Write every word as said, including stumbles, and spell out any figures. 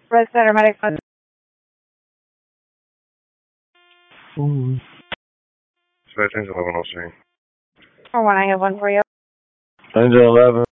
Red Center Medic. Mm. Dispatch engine eleven, I'll see. For one, I have one for you. Engine eleven.